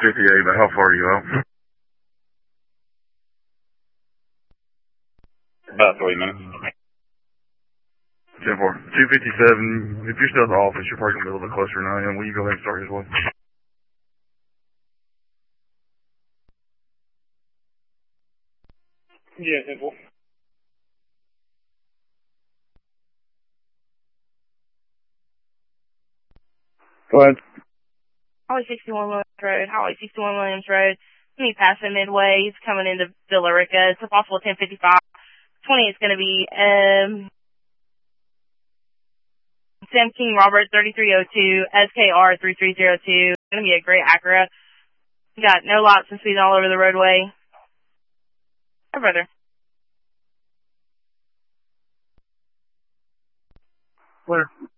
58, but how far are you out? About 3 minutes. 10-4. 257. If you're still in the office, you're probably going to be a little bit closer than I am. Will you go ahead and start his way? Yeah, 10-4. Go ahead. Highway 61 Williams Road, Highway 61 Williams Road. When you pass the Midway, he's coming into Villa Rica. It's a possible 1055. 20 is going to be, Sam King Robert 3302, SKR 3302. It's going to be a great Acura. You got no lots and speed all over the roadway. Hi, brother. Where?